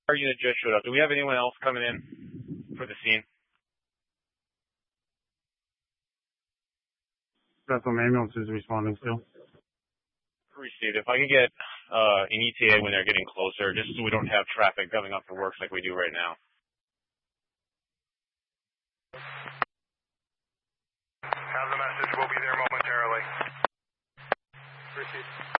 Our unit just showed up. Do we have anyone else coming in for the scene? That's what ambulance is responding still. Received. If I could get an ETA when they're getting closer, just so we don't have traffic coming up to works like we do right now. Have the message. We'll be there momentarily. Received.